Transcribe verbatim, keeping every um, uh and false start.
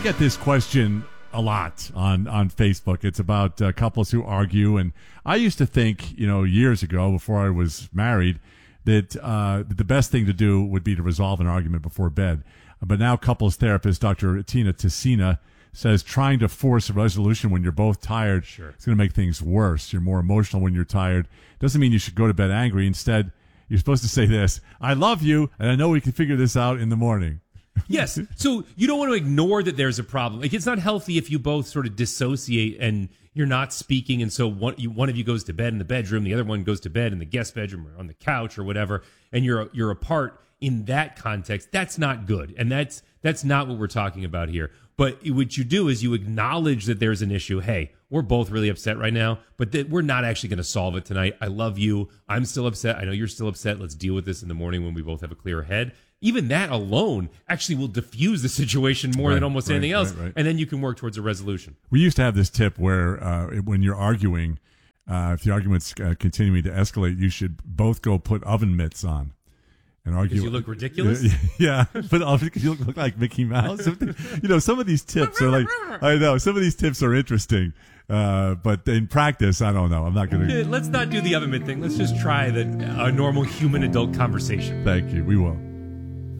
get this question a lot on, on Facebook. It's about uh, couples who argue. And I used to think, you know, years ago before I was married, that uh, the best thing to do would be to resolve an argument before bed. But now couples therapist Doctor Tina Tessina says trying to force a resolution when you're both tired Sure. is going to make things worse. You're more emotional when you're tired. Doesn't mean you should go to bed angry. Instead, you're supposed to say this: I love you, and I know we can figure this out in the morning. Yes. So you don't want to ignore that there's a problem. Like, it's not healthy if you both sort of dissociate and you're not speaking. And so one, you, one of you goes to bed in the bedroom, the other one goes to bed in the guest bedroom or on the couch or whatever, and you're you're apart in that context. That's not good. And that's that's not what we're talking about here. But what you do is you acknowledge that there's an issue. Hey, we're both really upset right now, but that we're not actually going to solve it tonight. I love you. I'm still upset. I know you're still upset. Let's deal with this in the morning when we both have a clear head. Even that alone actually will diffuse the situation more Right, than almost right, anything else. right, right. And then you can work towards a resolution. We used to have this tip where uh, when you're arguing, uh, if the argument's uh, continuing to escalate, you should both go put oven mitts on and argue. Because you look ridiculous? Yeah, but because you look like Mickey Mouse. You know, some of these tips are like, I know, some of these tips are interesting. Uh, but in practice, I don't know. I'm not going to. Let's not do the oven mitt thing. Let's just try the, a normal human adult conversation. Thank you. We will.